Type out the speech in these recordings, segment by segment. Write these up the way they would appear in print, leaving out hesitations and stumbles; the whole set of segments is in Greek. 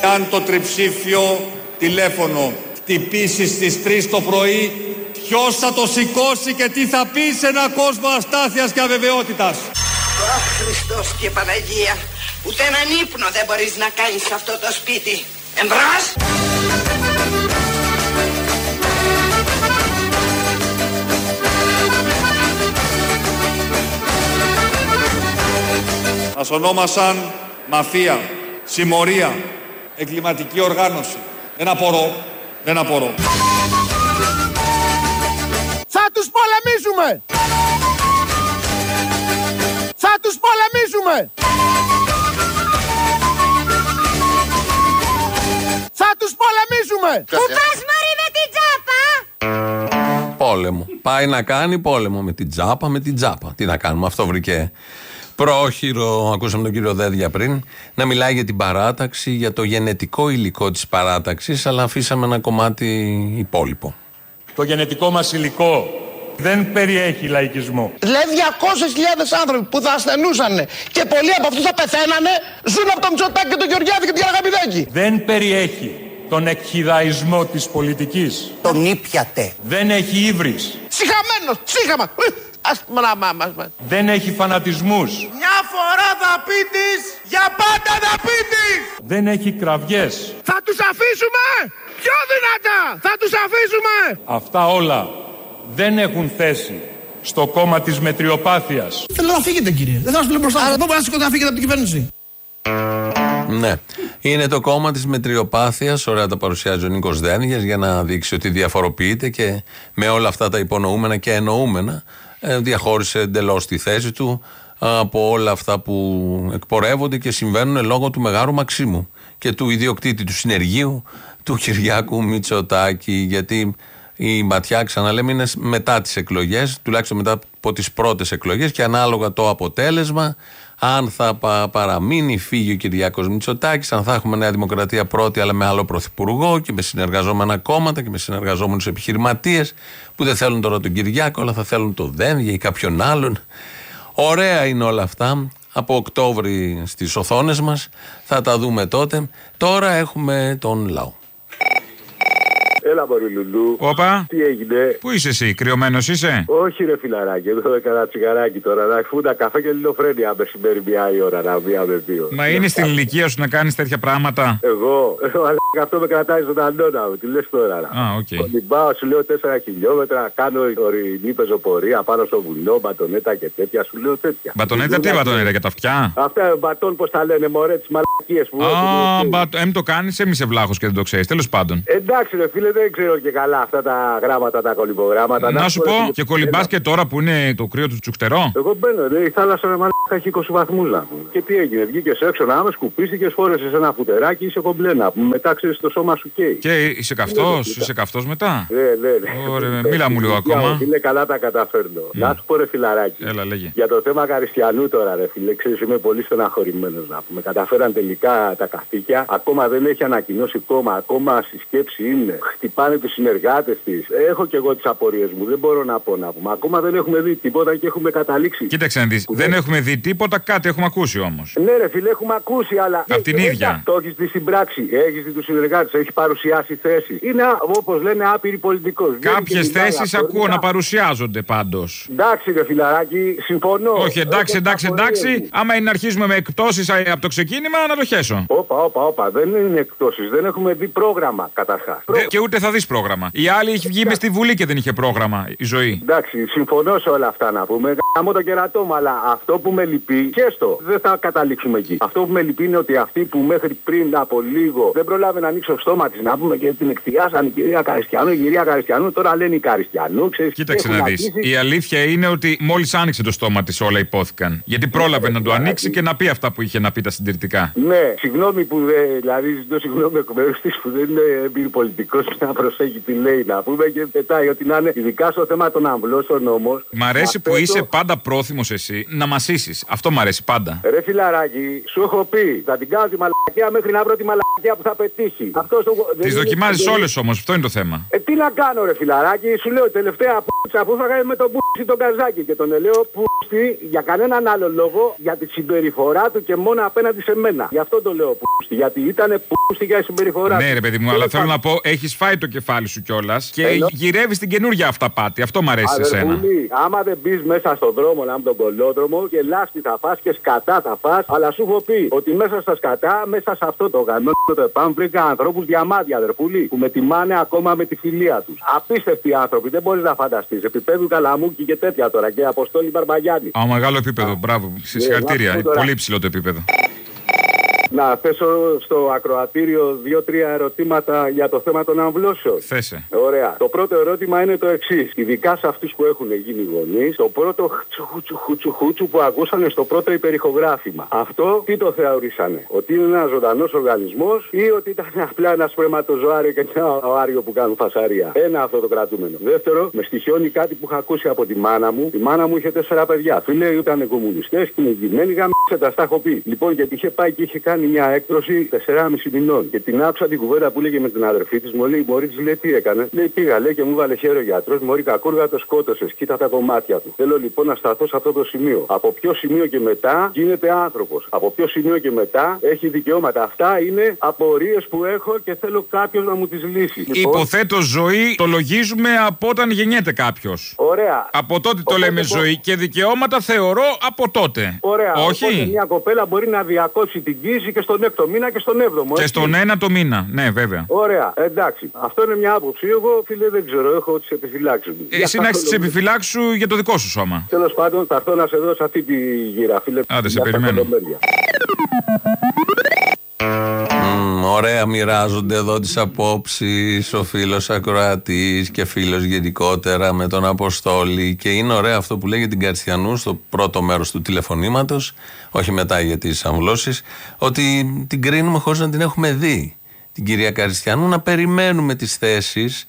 Αν το τριψήφιο τηλέφωνο χτυπήσει στις 3 το πρωί, ποιος θα το σηκώσει και τι θα πει σε έναν κόσμο αστάθειας και αβεβαιότητας? Αχ, Χριστός και Παναγία, ούτε έναν ύπνο δεν μπορείς να κάνεις σε αυτό το σπίτι. Εμπρός! Μας ονόμασαν μαφία, συμμορία, εγκληματική οργάνωση. Δεν απορώ. Θα τους πολεμήσουμε! Θα τους πολεμήσουμε! Θα τους πολεμήσουμε! Πού πας μωρή με την τζάπα? Πόλεμο. Πάει να κάνει πόλεμο με την τζάπα, Τι να κάνουμε, αυτό βρήκε πρόχειρο. Ακούσαμε τον κύριο Δέδια πριν να μιλάει για την παράταξη, για το γενετικό υλικό της παράταξης, αλλά αφήσαμε ένα κομμάτι υπόλοιπο. Το γενετικό μας υλικό δεν περιέχει λαϊκισμό. Δηλαδή 200.000 άνθρωποι που θα ασθενούσαν και πολλοί από αυτούς θα πεθαίνανε, ζουν από τον Μητσοτάκη και τον Γεωργιάδη και την Καραγαπηδάκη. Δεν περιέχει τον εκχυδαϊσμό της πολιτικής. Τον ήπιατε. Δεν έχει ύβρις. Σύγχαμα. Δεν έχει φανατισμούς. Μια φορά θα πείτης, για πάντα θα πείτης. Δεν έχει κραυγές. Θα τους αφήσουμε! Πιο δυνατά! Θα τους αφήσουμε! Αυτά όλα δεν έχουν θέση στο κόμμα της μετριοπάθειας. Θέλω να φύγετε, κύριε. Δεν θα σας λέω μπροστά. Αλλά δεν μπορείτε να φύγετε από την κυβέρνηση. Ναι. Είναι το κόμμα της μετριοπάθειας. Ωραία τα παρουσιάζει ο Νίκος Δένδιας για να δείξει ότι διαφοροποιείται και με όλα αυτά τα υπονοούμενα και εννοούμενα διαχώρισε εντελώς τη θέση του από όλα αυτά που εκπορεύονται και συμβαίνουν λόγω του Μεγάρου Μαξίμου και του ιδιοκτήτη του συνεργείου του Κυριάκου Μητσοτάκη. Γιατί η ματιά, ξαναλέμε, είναι μετά τις εκλογές, τουλάχιστον μετά από τις πρώτες εκλογές, και ανάλογα το αποτέλεσμα, αν θα παραμείνει, φύγει ο Κυριάκος Μητσοτάκης, αν θα έχουμε Νέα Δημοκρατία πρώτη αλλά με άλλο πρωθυπουργό και με συνεργαζόμενα κόμματα και με συνεργαζόμενους επιχειρηματίες που δεν θέλουν τώρα τον Κυριάκο αλλά θα θέλουν το Δένδια ή κάποιον άλλον. Ωραία είναι όλα αυτά. Από Οκτώβρη στις οθόνες μας θα τα δούμε τότε. Τώρα έχουμε τον λαό. Έλα, μωρή Λουλού. Όπα. Τι έγινε? Πού είσαι εσύ, κρυωμένος είσαι? Όχι, ρε φιλαράκι, εδώ έκανα τσιγαράκι τώρα. Να φούνα καφέ και λιλοφρένεια μεσημέρι μία η ώρα, μία με δύο. Μα είναι στην ηλικία σου να κάνεις τέτοια πράγματα? Εγώ, αυτό με κρατάει στον αντώνα μου. Τι λες τώρα? Κολυμπάω, σου λέω 4 χιλιόμετρα, κάνω ορεινή πεζοπορία πάνω στο βουνό, μπατονέτα και τέτοια. Σου λέω τέτοια. Μπατονέτα, τι μπατονέτα, για τα αυτιά? Αυτά μπατόν, πώς τα λένε, μωρέ, τις μαλακίες που. Το κάνεις, εμείς ευλάχος και δεν το ξέρεις. Τέλος πάντων. Εντάξει, ρε φίλε, δεν ξέρω και καλά αυτά τα γράμματα, τα κολυμπογράμματα. Να σου πω, και κολυμπάς και τώρα που είναι το κρύο του τσουκτερό? Εγώ μπαίνω, η θάλασσα με μαλάκα έχει 20 βαθμούς να πούμε. Και τι έγινε, βγήκες έξω να με σκουπίστηκες, φόρεσες ένα φουτεράκι, είσαι κομπλέ να πούμε. Μετά ξέρεις το σώμα σου καίει. Και είσαι καυτός μετά? Ναι. Ωραία, μίλα μου λίγο ακόμα. Φίλε, καλά τα καταφέρνω. Να σου πω, ρε φιλαράκι. Έλα, λέγε. Για το θέμα Καριστιανού τώρα, ρε φίλε, ξέρεις, είμαι πολύ στεναχωρημένος να πούμε. Καταφέραν τελικά τα καθήκια. Ακόμα δεν έχει ανακοινώσει κόμμα, ακόμα στη σκέψη είναι. Χτυπάνε τους συνεργάτες της. Έχω και εγώ τις απορίες μου, δεν μπορώ να πω να πούμε. Ακόμα δεν έχουμε δει τίποτα και έχουμε καταλήξει. Κοίταξε να δεις, δεν έχουμε δει τίποτα, κάτι έχουμε ακούσει όμως. Ναι, ρε φίλε, έχουμε ακούσει, αλλά. Απ' την ίδια. Το έχεις δει στην πράξη, έχεις δει τους συνεργάτες, έχει παρουσιάσει θέσεις. Είναι, όπως λένε, άπειροι πολιτικός. Κάποιες θέσεις ακούω να παρουσιάζονται πάντως. Εντάξει, ρε φιλαράκι, συμφωνώ. Όχι, εντάξει. Άμα είναι να αρχίζουμε με εκπτώσεις από το ξεκίνημα, να το χέσω. Όπα, δεν είναι εκπτώσεις, δεν έχουμε δει πρόγραμμα καταρχάς. Και ούτε θα δεις πρόγραμμα. Η άλλη έχει βγει μες στη Βουλή και δεν είχε πρόγραμμα η ζωή. Εντάξει, συμφωνώ σε όλα αυτά να πούμε. Γαμώ το κερατό μου, αλλά αυτό που με λυπεί, χέστο, δεν θα καταλήξουμε εκεί. Αυτό που με λυπεί είναι ότι αυτοί που μέχρι πριν από λίγο δεν προλάβαινε να ανοίξει το στόμα της να πούμε και την εκτιάσαν η κυρία Καριστιανού, τώρα λένε η Καριστιανού, ξέρεις. Κοίταξε να δεις. Η αλήθεια είναι ότι μόλις άνοιξε το στόμα της όλα υπόθηκαν. Γιατί πρόλαβε να το ανοίξει και να πει αυτά που είχε να πει τα συντηρητικά. Ναι, συγγνώμη που δηλαδή ζητώ συγγνώμη εκ μέρους της που δεν είναι έμπειρη πολιτικός να προσέχει τι λέει να πούμε και πετάει ότι να είναι ειδικά στο θέμα των αμβλώσεων όμως. Μ' αρέσει που είσαι πάντα πρόθυμος εσύ να μασίσεις. Αυτό μ' αρέσει πάντα. Ρε φιλαράκι, σου έχω πει, θα την κάνω τη μαλακία μέχρι να βρω τη μαλακία που θα πετύχει. Τις δοκιμάζεις όλες όμως, αυτό είναι το θέμα. Τι να κάνω, ρε φιλαράκι, σου λέω τελευταία πούτσα που έφαγα με τον τον Καζάκη και τον λέω πούστη για κανέναν άλλο λόγο, για τη συμπεριφορά του και μόνο απέναντι σε μένα. Γι' αυτό το λέω πούστη, γιατί ήταν πούστη για τη συμπεριφορά του. Ναι, ρε παιδί μου, αλλά θέλω να πω, έχεις φάει το κεφάλι σου κιόλας και γυρεύεις την καινούργια αυταπάτη. Αυτό μ' αρέσει σε σένα. Άμα δεν μπει μέσα στον δρόμο, να τον κολόδρομο και λάσπη θα φας και σκατά θα φας, αλλά σου έχω πει ότι μέσα στα σκατά, μέσα σε αυτό το γαμμένο το ΕΠΑΜ βρήκα ανθρώπους διαμάντια, αδερφούλη, που με τιμάνε ακόμα με τη φιλία τους. Απίστευτοι άνθρωποι, δεν μπορείς να φανταστείς. Επίπεδου Καλαμούκη και τέτοια τώρα και Αποστόλη Μπαρμπαγιάννη. Μεγάλο επίπεδο, μπράβο. Συγχαρητήρια. Πολύ ψηλό το επίπεδο. Να θέσω στο ακροατήριο 2-3 ερωτήματα για το θέμα των αμβλώσεων. Θέσε. Ωραία. Το πρώτο ερώτημα είναι το εξής. Ειδικά σε αυτούς που έχουν γίνει γονείς, το πρώτο χουτσου που ακούσανε στο πρώτο υπερηχογράφημα. Αυτό τι το θεωρήσανε? Ότι είναι ένας ζωντανός οργανισμός ή ότι ήταν απλά ένα σπερματοζωάριο και ένα οάριο που κάνουν φασαρία? Ένα αυτό το κρατούμενο. Δεύτερο, με στοιχειώνει κάτι που είχα ακούσει από τη μάνα μου. Η μάνα μου είχε 4 παιδιά. Φίλε, ήταν κομμουνιστές και κυνηγημένοι, γαμίσετε, τα έχω πει. Λοιπόν, γιατί είχε πάει και είχε κάνει μια έκδοση 4,5 μηνών. Και την άκουσα την κουβέντα που λέγε με την αδερφή της, μου λέει: Μωρή, της λέει τι έκανε? Λέει: πήγα, λέει, και μου βάλε χέρο γιατρός. Μωρή, κακούργα το σκότωσες. Κοίτα τα κομμάτια του. Θέλω λοιπόν να σταθώ σε αυτό το σημείο. Από ποιο σημείο και μετά γίνεται άνθρωπος? Από ποιο σημείο και μετά έχει δικαιώματα? Αυτά είναι απορίες που έχω και θέλω κάποιος να μου τις λύσει. Υποθέτω ζωή το λογίζουμε από όταν γεννιέται κάποιος. Ωραία. Από τότε το λέμε ζωή και δικαιώματα θεωρώ από τότε. Ωραία. Όχι. Οπότε μια κοπέλα μπορεί να διακόψει την κοίηση και στον 6ο μήνα και στον 7ο. Και στον 1ο μήνα, ναι, βέβαια. Ωραία, εντάξει. Αυτό είναι μια άποψη. Εγώ, φίλε, δεν ξέρω, έχω τις επιφυλάξεις μου. Εσύ να έχεις τις επιφυλάξεις σου για το δικό σου σώμα. Τέλος πάντων, θα έρθω να σε δω σε αυτή τη γύρα, φίλε. Άντε, σε περιμένω. Ωραία, μοιράζονται εδώ τις απόψεις ο φίλος ακροατής και φίλος γενικότερα με τον Αποστόλη. Και είναι ωραίο αυτό που λέγει την Καριστιανού στο πρώτο μέρος του τηλεφωνήματος, όχι μετά για τις αμβλώσεις, ότι την κρίνουμε χωρίς να την έχουμε δει. Την κυρία Καριστιανού, να περιμένουμε τις θέσεις.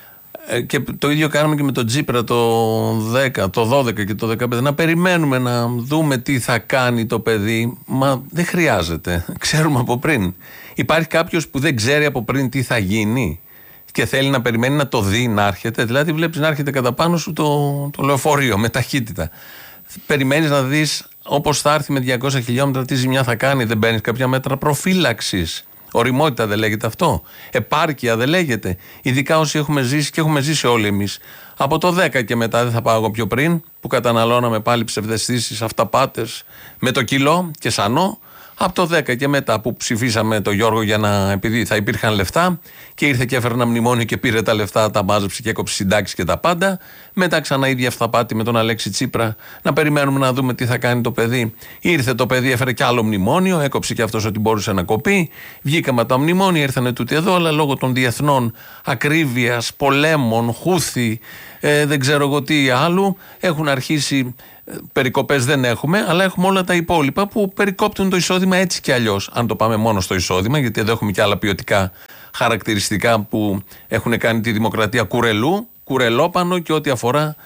Και το ίδιο κάνουμε και με τον Τσίπρα το 10, το 12 και το 15. Να περιμένουμε να δούμε τι θα κάνει το παιδί. Μα δεν χρειάζεται. Ξέρουμε από πριν. Υπάρχει κάποιος που δεν ξέρει από πριν τι θα γίνει και θέλει να περιμένει να το δει να έρχεται? Δηλαδή βλέπεις να έρχεται κατά πάνω σου το λεωφορείο με ταχύτητα. Περιμένεις να δεις όπως θα έρθει με 200 χιλιόμετρα τι ζημιά θα κάνει? Δεν παίρνεις κάποια μέτρα προφύλαξης? Ωριμότητα δεν λέγεται αυτό? Επάρκεια δεν λέγεται? Ειδικά όσοι έχουμε ζήσει και έχουμε ζήσει όλοι εμείς. Από το 10 και μετά, δεν θα πάω εγώ πιο πριν, που καταναλώναμε πάλι ψευδαισθήσεις, αυταπάτες με το κιλό και σανό. Από το 10 και μετά που ψηφίσαμε τον Γιώργο επειδή θα υπήρχαν λεφτά και ήρθε και έφερε ένα μνημόνιο και πήρε τα λεφτά, τα μάζεψε και έκοψε συντάξεις και τα πάντα. Μετά ξανά ίδια αυταπάτη με τον Αλέξη Τσίπρα, να περιμένουμε να δούμε τι θα κάνει το παιδί. Ήρθε το παιδί, έφερε και άλλο μνημόνιο, έκοψε και αυτός ό,τι μπορούσε να κοπεί. Βγήκαμε από τα μνημόνια, ήρθανε τούτοι εδώ, αλλά λόγω των διεθνών ακρίβειας, πολέμων, Χούθη, δεν ξέρω εγώ τι άλλου, έχουν αρχίσει. Περικοπές δεν έχουμε, αλλά έχουμε όλα τα υπόλοιπα που περικόπτουν το εισόδημα έτσι κι αλλιώς. Αν το πάμε μόνο στο εισόδημα, γιατί εδώ έχουμε και άλλα ποιοτικά χαρακτηριστικά που έχουν κάνει τη δημοκρατία κουρελόπανο και ό,τι αφορά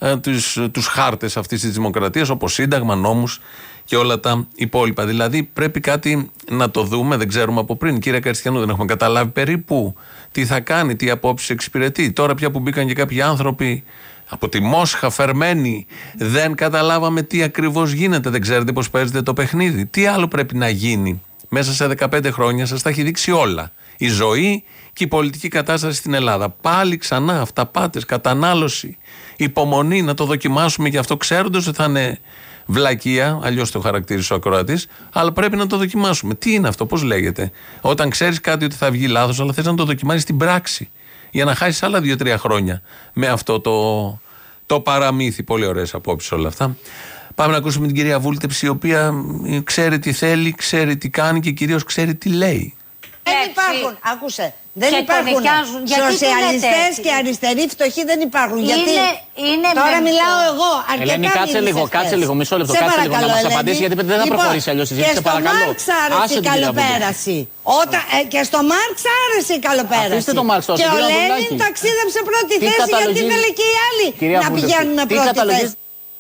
τους χάρτες αυτής της δημοκρατίας, όπως σύνταγμα, νόμους και όλα τα υπόλοιπα. Δηλαδή πρέπει κάτι να το δούμε, δεν ξέρουμε από πριν. Κύριε Καριστιανού, δεν έχουμε καταλάβει περίπου τι θα κάνει, τι απόψεις εξυπηρετεί. Τώρα πια που μπήκαν και κάποιοι άνθρωποι από τη Μόσχα φερμένοι, δεν καταλάβαμε τι ακριβώς γίνεται, δεν ξέρετε πώς παίζετε το παιχνίδι. Τι άλλο πρέπει να γίνει? Μέσα σε 15 χρόνια σας τα έχει δείξει όλα. Η ζωή και η πολιτική κατάσταση στην Ελλάδα. Πάλι ξανά αυταπάτες, κατανάλωση, υπομονή, να το δοκιμάσουμε και αυτό, ξέροντας ότι θα είναι βλακεία, αλλιώς το χαρακτήρισε ο ακροατής, αλλά πρέπει να το δοκιμάσουμε. Τι είναι αυτό, πώς λέγεται? Όταν ξέρεις κάτι ότι θα βγει λάθος, αλλά θες να το δοκιμάσεις στην πράξη, για να χάσεις άλλα 2-3 χρόνια με αυτό το παραμύθι. Πολύ ωραίες απόψεις όλα αυτά. Πάμε να ακούσουμε την κυρία Βούλτεψη, η οποία ξέρει τι θέλει, ξέρει τι κάνει και κυρίως ξέρει τι λέει. Δεν υπάρχουν, άκουσε, δεν υπάρχουν σοσιαλιστές και αριστεροί φτωχοί, δεν υπάρχουν. Γιατί τώρα μιλάω εγώ, αρκετά Ελένη, κάτσε λίγο, μισό λεπτό, κάτσε λίγο να μας απαντήσει, γιατί δεν θα προχωρήσει αλλιώς η συζήτηση, παρακαλώ. Και στο Μάρξ άρεσε η καλοπέραση. Και στο Μάρξ άρεσε η καλοπέραση. Αφήστε το Μάρξ τώρα. Και ο Λένιν ταξίδεψε πρώτη θέση, γιατί ήθελε και οι άλλοι να πηγαίνουν πρώτη θέση.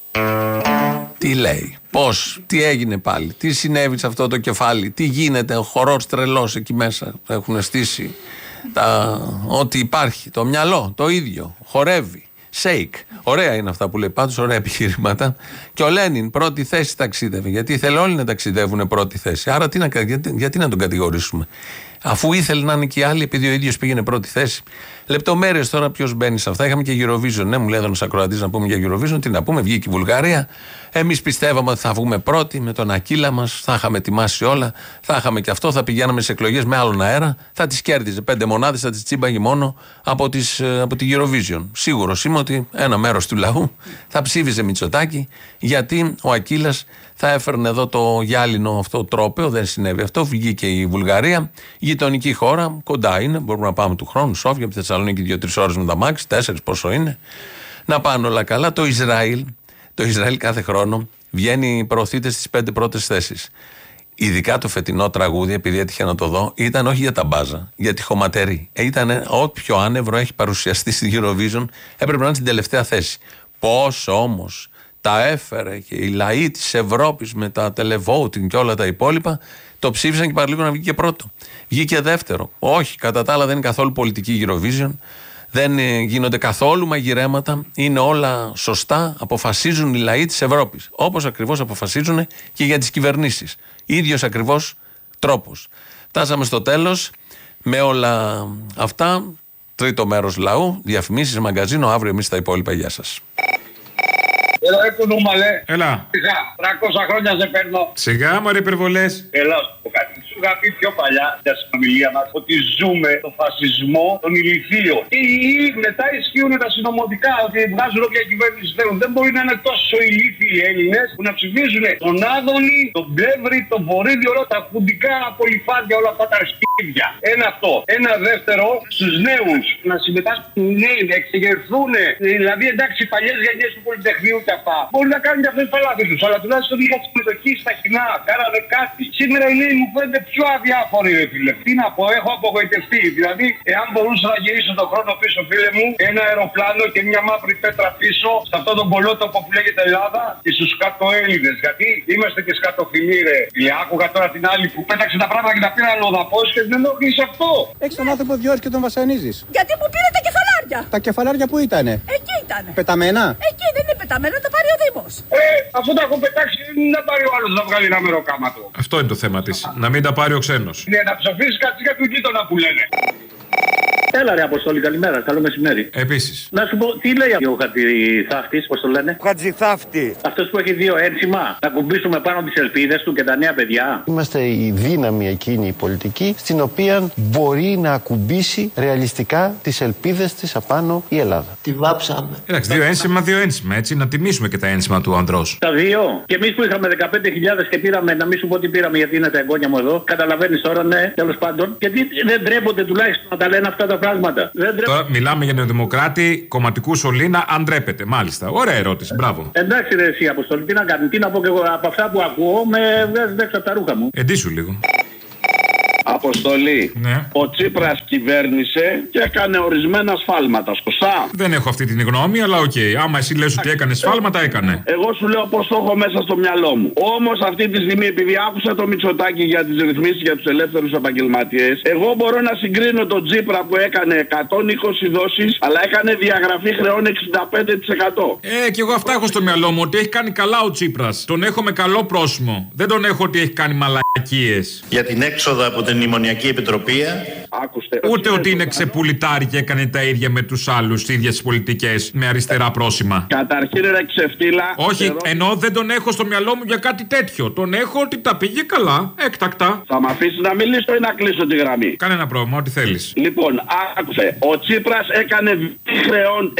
Τι λέει, πώς, τι έγινε πάλι, τι συνέβη σε αυτό το κεφάλι, τι γίνεται, ο χορός τρελός εκεί μέσα. Έχουν στήσει ό,τι υπάρχει, το μυαλό, το ίδιο, χορεύει. Σέικ. Ωραία είναι αυτά που λέει πάντως, ωραία επιχειρήματα. Και ο Λένιν πρώτη θέση ταξίδευε. Γιατί ήθελε όλοι να ταξιδεύουν πρώτη θέση. Άρα γιατί να τον κατηγορήσουμε. Αφού ήθελε να είναι και οι άλλοι, επειδή ο ίδιος πήγαινε πρώτη θέση. Λεπτομέρειες τώρα, ποιος μπαίνει σε αυτά. Είχαμε και Eurovision. Ναι, μου λέει εδώ ένα ακροατής να πούμε για Eurovision. Τι να πούμε, βγήκε η Βουλγαρία. Εμείς πιστεύαμε ότι θα βγούμε πρώτοι με τον Ακύλα μας. Θα είχαμε ετοιμάσει όλα. Θα είχαμε και αυτό. Θα πηγαίναμε σε εκλογές με άλλον αέρα. Θα τις κέρδιζε. 5 μονάδες θα τις τσίμπαγε μόνο από τη Eurovision. Σίγουρος είμαι ότι ένα μέρος του λαού θα ψήφιζε Μητσοτάκη, γιατί ο Ακύλας θα έφερνε εδώ το γυάλινο αυτό τρόπαιο. Δεν συνέβη αυτό. Βγήκε η Βουλγαρία, γειτονική χώρα, κοντά είναι. Μπορούμε να πάμε του χρόνου. Σόφια, από τη Θεσσαλονίκη 2-3 ώρες με τα μάξι, 4 πόσο είναι. Να πάνε όλα καλά. Το Ισραήλ κάθε χρόνο βγαίνει, προωθείται στις 5 πρώτες θέσεις. Ειδικά το φετινό τραγούδι, επειδή έτυχε να το δω, ήταν όχι για τα μπάζα, για τη χωματερή. Ήταν ό,τι πιο άνευρο έχει παρουσιαστεί στη Eurovision, έπρεπε να είναι στην τελευταία θέση. Πώς όμως τα έφερε και οι λαοί της Ευρώπης με τα televoting και όλα τα υπόλοιπα, το ψήφισαν και παραλίγο να βγει και πρώτο. Βγήκε δεύτερο. Όχι, κατά τα άλλα δεν είναι καθόλου πολιτική Eurovision. Δεν γίνονται καθόλου μαγειρέματα. Είναι όλα σωστά. Αποφασίζουν οι λαοί της Ευρώπης. Όπως ακριβώς αποφασίζουν και για τις κυβερνήσεις. Ίδιος ακριβώς τρόπος. Φτάσαμε στο τέλος με όλα αυτά. Τρίτο μέρος λαού. Διαφημίσεις, μαγκαζίνο. Αύριο εμείς τα υπόλοιπα. Γεια σας. Έλα, κουνούμαλε. Έλα. Σιγά, 300 χρόνια σε παίρνω. Σιγά, μωρέ, υπερβολές. Έλα, σου κάτι. Σου είχα πει πιο παλιά για συνομιλία μας ότι ζούμε το φασισμό των ηλιθείων. Και μετά ισχύουν τα συνωμοτικά ότι βγάζουν όποια κυβέρνηση θέλουν. Δεν μπορεί να είναι τόσο ηλίθιοι οι Έλληνες που να ψηφίζουν τον Άδωνη, τον Πλεύρη, τον Βορύδη, όλα τα χουντικά απολυφάδια, όλα αυτά τα αρχίδια. Ένα αυτό. Ένα δεύτερο, στους νέους να συμμετάσχουν οι νέοι, να εξεγερθούν. Δηλαδή, εντάξει, οι παλιές γενιές του Πολυτεχνείου και αυτά μπορεί να κάνουν και αυτό το παλάτι τους, αλλά τουλάχιστον είχαν συμμετοχή στα κοινά, κάνανε κάτι. Σήμερα οι νέοι μου φαίνονται πιο αδιάφοροι, ρε φίλε. Τι να πω, έχω απογοητευτεί. Δηλαδή, εάν μπορούσα να γυρίσω τον χρόνο πίσω, φίλε μου, ένα αεροπλάνο και μια μαύρη πέτρα πίσω, σε αυτόν τον πολότοπο που λέγεται Ελλάδα και στους κατοέλληνες. Γιατί είμαστε και σκατοφιλοί, ρε. Φίλε, άκουγα τώρα την άλλη που πέταξε τα πράγματα και τα πήραν λοδαπός και δεν ενοχλείς αυτό. Έχεις τον άνθρωπο 2 ώρες και τον βασανίζεις. Γιατί μου πήρε τα κεφαλάρια. Τα κεφαλάρια που ήτανε? Εκεί ήτανε. Πεταμένα? Εκεί δεν είναι πεταμένα, τα πάρει ο Δήμος. Αφού τα έχω πετάξει, να πάρει ο άλλος να βγάλει ένα μεροκάματο. Αυτό είναι το θέμα της. Να μην τα πάρει ο ξένος. Ναι, να ψοφήσεις κατσίκα του γείτονα που λένε. Έλα ρε Αποστόλη, καλημέρα, καλό μεσημέρι. Επίσης. Να σου πω, τι λέει ο Χατζηθάφτης, πώς το λένε? Χατζηθάφτη. Αυτός που έχει 2 ένσημα, να κουμπίσουμε πάνω τις ελπίδες του και τα νέα παιδιά. Είμαστε η δύναμη εκείνη η πολιτική, στην οποία μπορεί να ακουμπήσει ρεαλιστικά τις ελπίδες της απάνω η Ελλάδα. Τη βάψαμε. Εντάξει, 2 ένσημα, 2 ένσημα, έτσι, να τιμήσουμε και τα ένσημα του ανδρός. Τα 2. Και εμείς που είχαμε 15.000 και πήραμε, να μην σου πω τι πήραμε γιατί είναι τα εγγόνια μου εδώ. Καταλαβαίνεις τώρα, ναι, τέλος πάντων. Γιατί δεν ντρέπονται τουλάχιστον να τα λένε αυτά τα πράγματα. Τώρα μιλάμε για νεοδημοκράτη, κομματικού σωλήνα, αν ντρέπεται. Μάλιστα. Ωραία ερώτηση. Μπράβο. Εντάξει, ρε, εσύ Αποστόλη, τι να κάνει, τι να πω και εγώ από αυτά που ακούω, με βγάζει έξω από τα ρούχα μου. Εντύσου λίγο. Αποστολή. Ναι. Ο Τσίπρας κυβέρνησε και έκανε ορισμένα σφάλματα, σωστά? Δεν έχω αυτή την γνώμη, αλλά οκ. Άμα εσύ λες ότι έκανε σφάλματα, έκανε. Εγώ σου λέω πώς το έχω μέσα στο μυαλό μου. Όμως αυτή τη στιγμή, επειδή άκουσα το Μητσοτάκη για τις ρυθμίσεις για τους ελεύθερους επαγγελματίες, εγώ μπορώ να συγκρίνω τον Τσίπρα που έκανε 120 δόσεις, αλλά έκανε διαγραφή χρεών 65%. Και εγώ αυτά έχω στο μυαλό μου, ότι έχει κάνει καλά ο Τσίπρας. Τον έχω με καλό πρόσημο. Δεν τον έχω ότι έχει κάνει μαλακίες. Για την έξοδο από την Μνημονιακή Επιτροπή. Άκουστε. Ούτε ότι είναι ξεπουλιτάρι και έκανε τα ίδια με τους άλλους, τις ίδιες πολιτικές, με αριστερά πρόσημα. Καταρχήν ρε ξεφτύλα. Όχι, ενώ δεν τον έχω στο μυαλό μου για κάτι τέτοιο. Τον έχω ότι τα πήγε καλά, έκτακτα. Θα με αφήσει να μιλήσω ή να κλείσω τη γραμμή? Κανένα πρόβλημα, ό,τι θέλεις. Λοιπόν, άκουσε. Ο Τσίπρας έκανε χρεών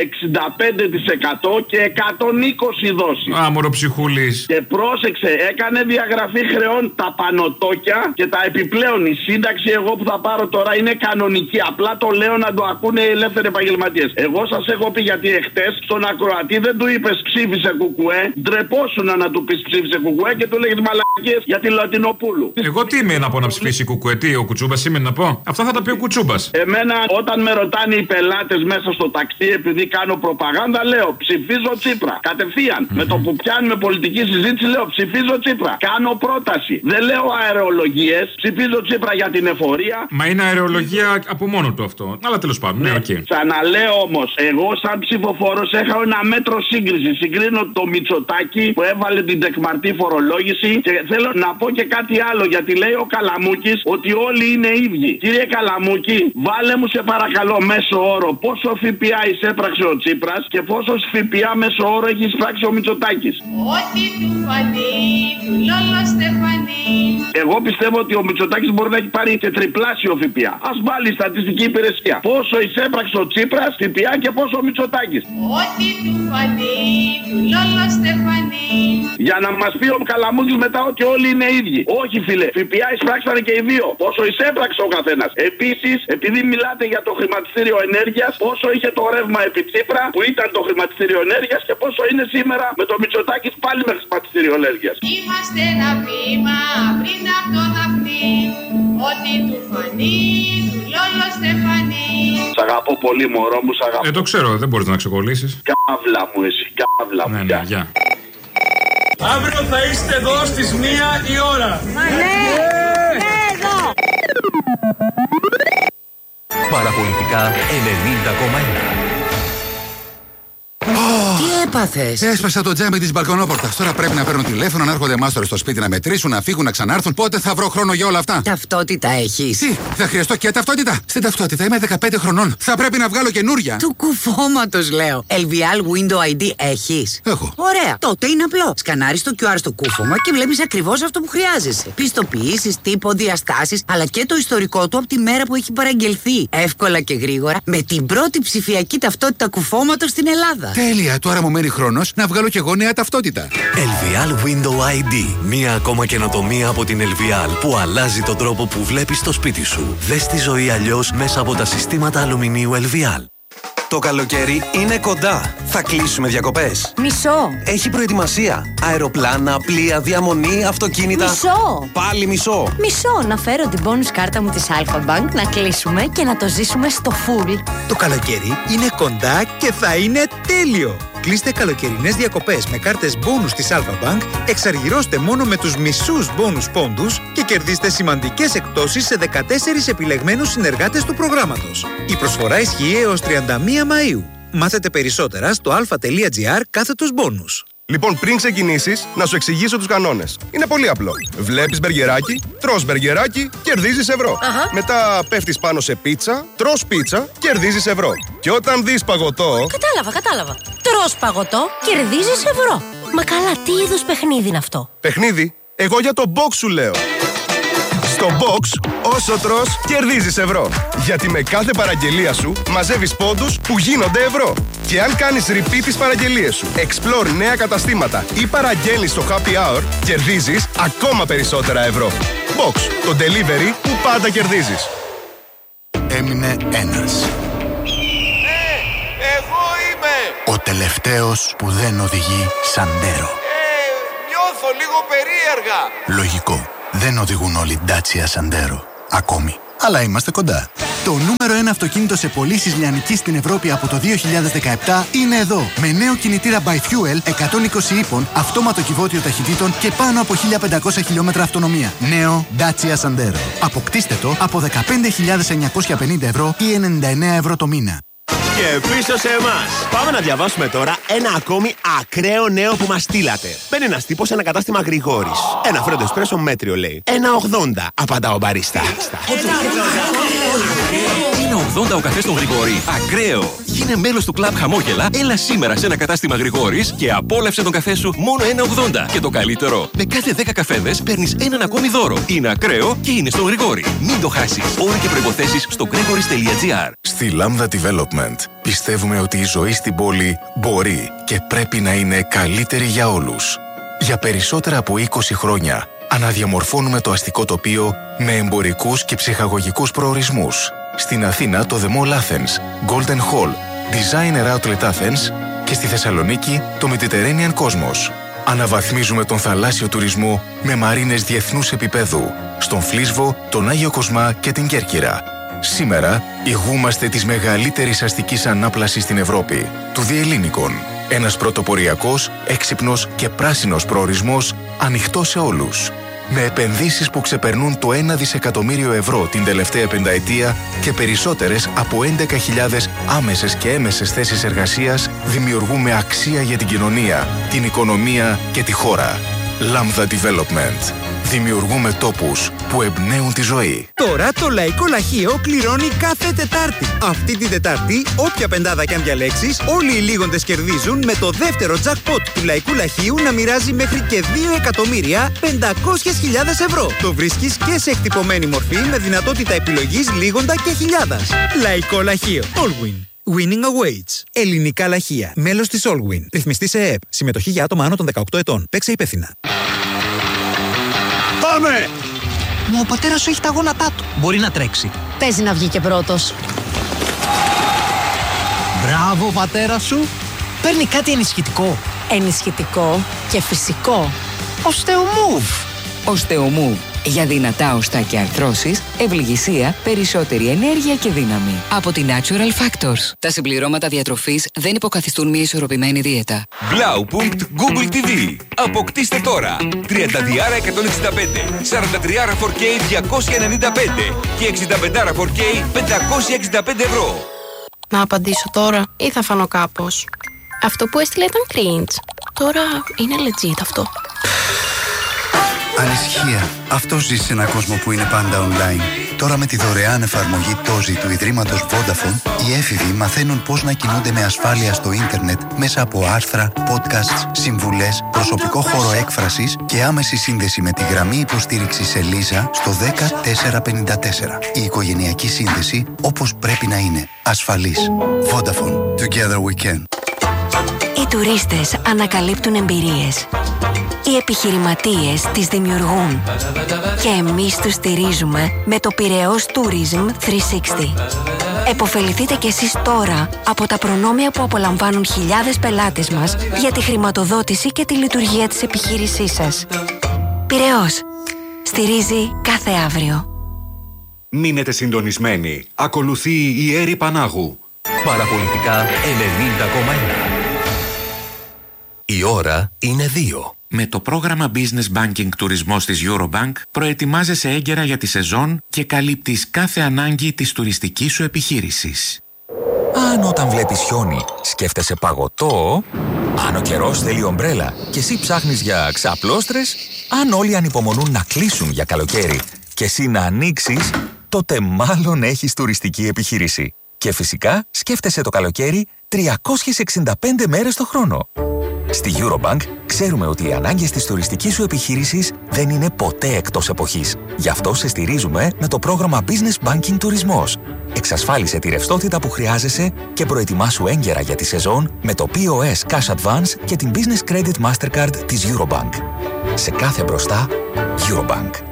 65% και 120 δόσεις. Μωροψυχούλης. Και πρόσεξε, έκανε διαγραφή χρεών τα πανωτόκια και τα επιπλέον. Η σύνταξη εγώ που θα πάρω τώρα είναι κανονική. Απλά το λέω να το ακούνε οι ελεύθεροι επαγγελματίες. Εγώ σας έχω πει γιατί εχθές στον ακροατή δεν του είπες ψήφισε κουκουέ. Ντρεπόσουνα να του πεις ψήφισε κουκουέ και του λέγεις μαλακίες. μαλάκες για τη Λατινοπούλου. Εγώ τι είμαι να πω να ψηφίσει Κουκουέ, τι ο Κουτσούμπας είμαι να πω. Αυτά θα τα πει ο Κουτσούμπας. Εμένα όταν με ρωτάνε οι πελάτες μέσα στο ταξί επειδή κάνω προπαγάνδα, λέω ψηφίζω Τσίπρα. Κατευθείαν. Με το που πιάνουμε πολιτική συζήτηση λέω ψηφίζω Τσίπρα. Κάνω πρόταση. Δεν λέω αερολογίες. Ψηφίζω Τσίπρα για την εφορία. Μα είναι αερολογία από μόνο του αυτό. Αλλά τέλος πάντων, ναι, οκ. Ξαναλέω όμως, εγώ σαν ψηφοφόρος έχω ένα μέτρο σύγκριση. Συγκρίνω το Μητσοτάκη που έβαλε την τεκμαρτή φορολόγηση και θέλω να πω και κάτι άλλο γιατί λέει ο Καλαμούκης ότι όλοι είναι ίδιοι. Κύριε Καλαμούκη, βάλε μου σε παρακαλώ μέσο όρο πόσο ΦΠΑ εισέπραξε ο Τσίπρας και πόσο ΦΠΑ μέσο όρο έχει εισπράξει ο Μητσοτάκης. Ό,τι του φανεί, του Λόλο Στεφανή. Εγώ πιστεύω ότι ο Μητσοτάκης μπορεί να έχει πάρει και τριπλάσιο ΦΠΑ. Ας βάλει η στατιστική υπηρεσία. Πόσο εισέπραξε ο Τσίπρας ΦΠΑ και πόσο ο Μητσοτάκης. Ό,τι του φανεί, του Λόλο Στεφανή. Για να μας πει ο Καλαμούκης μετά ότι όλοι είναι ίδιοι. Όχι φίλε, ΦΠΑ εισπράξανε και οι δύο. Πόσο εισέπραξε ο καθένας. Επίσης, επειδή μιλάτε για το χρηματιστήριο ενέργειας, πόσο είχε το ρεύμα επί Τσίπρα που ήταν το χρηματιστήριο ενέργειας και πόσο είναι σήμερα με το Μητσοτάκης πάλι με χρηματιστήριο ενέργειας. Είμαστε ένα βήμα πριν από το δαφνί. Ό,τι του φανεί, του Λόλο Στεφανή. Σ' αγαπώ πολύ μωρό μου, σ' αγαπώ. Το ξέρω, δεν μπορείς να ξεκολλήσεις. Καύλα μου εσύ, καύλα μου. Ναι, γεια. Αύριο θα είστε εδώ στις 1 η ώρα. Μα ναι, εδώ. Παραπολιτικά 90,1. Τι έπαθες? Έσπασα το τζάμι της μπαλκονόπορτας. Τώρα πρέπει να παίρνουν τηλέφωνο, να έρχονται μάστορες στο σπίτι να μετρήσουν, να φύγουν, να ξανάρθουν. Πότε θα βρω χρόνο για όλα αυτά? Ταυτότητα έχεις? Τι, θα χρειαστώ και ταυτότητα? Στην ταυτότητα είμαι 15 χρονών. Θα πρέπει να βγάλω καινούρια. Του κουφώματος λέω. LVL Window ID έχεις? Έχω. Ωραία, τότε είναι απλό. Σκανάρεις το QR στο κούφωμα και βλέπεις ακριβώς αυτό που χρειάζεσαι. Πιστοποιήσεις, τύπο, διαστάσεις, αλλά και το ιστορικό του από τη μέρα που έχει παραγγελθεί. Εύκολα και γρήγορα, με την πρώτη ψηφιακή ταυτότητα κουφώματος στην Ελλάδα. Τέλεια, τώρα μου μένει χρόνος να βγάλω κι εγώ νέα ταυτότητα. LVL Window ID. Μία ακόμα καινοτομία από την LVL που αλλάζει τον τρόπο που βλέπεις το σπίτι σου. Δες τη ζωή αλλιώς μέσα από τα συστήματα αλουμινίου LVL. Το καλοκαίρι είναι κοντά. Θα κλείσουμε διακοπές. Μισό. Έχει προετοιμασία. Αεροπλάνα, πλοία, διαμονή, αυτοκίνητα. Μισό. Πάλι μισό. Μισό. Να φέρω την bonus κάρτα μου της Alpha Bank, να κλείσουμε και να το ζήσουμε στο full. Το καλοκαίρι είναι κοντά και θα είναι τέλειο. Κλείστε καλοκαιρινές διακοπές με κάρτες bonus της Alpha Bank, εξαργυρώστε μόνο με τους μισούς bonus πόντους και κερδίστε σημαντικές εκπτώσεις σε 14 επιλεγμένους συνεργάτες του προγράμματος. Η προσφορά ισχύει έως 31 Μαΐου. Μάθετε περισσότερα στο alpha.gr/bonus. Λοιπόν, πριν ξεκινήσεις, να σου εξηγήσω τους κανόνες. Είναι πολύ απλό. Βλέπεις μπεργκεράκι, τρως μπεργκεράκι, κερδίζεις ευρώ. Μετά πέφτεις πάνω σε πίτσα, τρως πίτσα, κερδίζεις ευρώ. Και όταν δεις παγωτό... Κατάλαβα. Τρως παγωτό, κερδίζεις ευρώ. Μα καλά, τι είδους παιχνίδι είναι αυτό? Παιχνίδι? Εγώ για το box σου λέω. Στο box, όσο τρως, κερδίζεις ευρώ. Γιατί με κάθε παραγγελία σου μαζεύεις πόντους που γίνονται ευρώ. Και αν κάνεις repeat τις παραγγελίες σου, explore νέα καταστήματα ή παραγγέλνεις στο happy hour, κερδίζεις ακόμα περισσότερα ευρώ. Box, το delivery που πάντα κερδίζεις. Έμεινε ένας. Εγώ είμαι! Ο τελευταίος που δεν οδηγεί Σαντέρο. Νιώθω λίγο περίεργα. Λογικό. Δεν οδηγούν όλοι Dacia Sandero. Ακόμη. Αλλά είμαστε κοντά. Το νούμερο 1 αυτοκίνητο σε πωλήσεις λιανικής στην Ευρώπη από το 2017 είναι εδώ. Με νέο κινητήρα by Fuel 120 ύπων, αυτόματο κυβότιο ταχυτήτων και πάνω από 1500 χιλιόμετρα αυτονομία. Νέο Dacia Sandero. Αποκτήστε το από 15.950 ευρώ ή 99 ευρώ το μήνα. Και πίσω σε εμάς. Πάμε να διαβάσουμε τώρα ένα ακόμη ακραίο νέο που μας στείλατε. Μπαίνει ένας τύπος σε ένα κατάστημα Γρηγόρης. Ένα φρέντο εσπρέσο μέτριο λέει. 1,80 απαντά ο μπαρίστα. 1,80 ο καφές στον Γρηγόρη. Ακραίο. Γίνε μέλος του κλαμπ Χαμόγελα. Έλα σήμερα σε ένα κατάστημα Γρηγόρης και απόλαυσε τον καφέ σου μόνο 1,80. Και το καλύτερο, με κάθε 10 καφέδες παίρνεις έναν ακόμη δώρο. Είναι ακραίο και είναι στον Γρηγόρη. Μην το χάσεις. Όροι και προϋποθέσεις στο gregoris.gr. Στη Lambda Development πιστεύουμε ότι η ζωή στην πόλη μπορεί και πρέπει να είναι καλύτερη για όλους. Για περισσότερα από 20 χρόνια αναδιαμορφώνουμε το αστικό τοπίο με εμπορικούς και ψυχαγωγικούς προορισμούς. Στην Αθήνα το The Mall Athens, Golden Hall, Designer Outlet Athens και στη Θεσσαλονίκη το Mediterranean Cosmos. Αναβαθμίζουμε τον θαλάσσιο τουρισμό με μαρίνες διεθνούς επίπεδου στον Φλίσβο, τον Άγιο Κοσμά και την Κέρκυρα. Σήμερα ηγούμαστε της μεγαλύτερης αστικής ανάπλασης στην Ευρώπη, του Διελλήνικον. Ένας πρωτοποριακός, έξυπνος και πράσινος προορισμός ανοιχτός σε όλους. Με επενδύσεις που ξεπερνούν το 1 δισεκατομμύριο ευρώ την τελευταία πενταετία και περισσότερες από 11.000 άμεσες και έμεσες θέσεις εργασίας, δημιουργούμε αξία για την κοινωνία, την οικονομία και τη χώρα. Lambda Development. Δημιουργούμε τόπους που εμπνέουν τη ζωή. Τώρα το Λαϊκό Λαχείο κληρώνει κάθε Τετάρτη. Αυτή την Τετάρτη, όποια πεντάδα κι αν διαλέξεις, όλοι οι λίγοντες κερδίζουν με το δεύτερο jackpot του Λαϊκού Λαχείου να μοιράζει μέχρι και 2.500.000 ευρώ. Το βρίσκεις και σε εκτυπωμένη μορφή με δυνατότητα επιλογής λίγοντα και χιλιάδας. Λαϊκό Λαχείο. Allwin. Winning awaits. Ελληνικά λαχεία. Μέλος της Allwin. Ρυθμιστή σε ΕΕΠ. Συμμετοχή για άτομα άνω των 18 ετών. Παίξε υπεύθυνα. Πάμε! Μα ο πατέρας σου έχει τα γόνατά του. Μπορεί να τρέξει. Παίζει να βγει και πρώτος. Μπράβο, πατέρα σου. Παίρνει κάτι ενισχυτικό. Ενισχυτικό και φυσικό. Osteomove. Osteomove. Για δυνατά οστά και αρθρώσεις, ευληγησία, περισσότερη ενέργεια και δύναμη. Από τη Natural Factors. Τα συμπληρώματα διατροφής δεν υποκαθιστούν μια ισορροπημένη δίαιτα. Blaupunkt Google TV. Αποκτήστε τώρα 32 165, 43 4K 295 και 65 4K 565 ευρώ. Να απαντήσω τώρα ή θα φανώ κάπως? Αυτό που έστειλε ήταν cringe. Τώρα είναι legit αυτό. Ανησυχία. Αυτός ζει σε έναν κόσμο που είναι πάντα online. Τώρα με τη δωρεάν εφαρμογή Tozi του Ιδρύματος Vodafone, οι έφηβοι μαθαίνουν πώς να κινούνται με ασφάλεια στο ίντερνετ μέσα από άρθρα, podcasts, συμβουλές, προσωπικό χώρο έκφρασης και άμεση σύνδεση με τη γραμμή υποστήριξης Ελίζα στο 10454. Η οικογενειακή σύνδεση όπως πρέπει να είναι. Ασφαλής. Vodafone. Together we can. Οι τουρίστες ανακαλύπτουν εμπειρίες. Οι επιχειρηματίες τις δημιουργούν. Και εμείς τους στηρίζουμε με το Πειραιώς Tourism 360. Εποφεληθείτε κι εσείς τώρα από τα προνόμια που απολαμβάνουν χιλιάδες πελάτες μας για τη χρηματοδότηση και τη λειτουργία της επιχείρησής σας. Πειραιώς. Στηρίζει κάθε αύριο. Μείνετε συντονισμένοι. Ακολουθεί η Έρη Πανάγου. Παραπολιτικά 90,1. Η ώρα είναι 2. Με το πρόγραμμα Business Banking Τουρισμός της Eurobank προετοιμάζεσαι έγκαιρα για τη σεζόν και καλύπτεις κάθε ανάγκη της τουριστικής σου επιχείρησης. Αν όταν βλέπεις χιόνι σκέφτεσαι παγωτό, αν ο καιρός θέλει ομπρέλα και εσύ ψάχνεις για ξαπλώστρες, αν όλοι ανυπομονούν να κλείσουν για καλοκαίρι και εσύ να ανοίξεις, τότε μάλλον έχεις τουριστική επιχείρηση. Και φυσικά σκέφτεσαι το καλοκαίρι 365 μέρες το χρόνο. Στη Eurobank ξέρουμε ότι οι ανάγκες της τουριστικής σου επιχείρησης δεν είναι ποτέ εκτός εποχής. Γι' αυτό σε στηρίζουμε με το πρόγραμμα Business Banking Τουρισμός. Εξασφάλισε τη ρευστότητα που χρειάζεσαι και προετοιμάσου έγκαιρα για τη σεζόν με το POS Cash Advance και την Business Credit Mastercard της Eurobank. Σε κάθε μπροστά, Eurobank.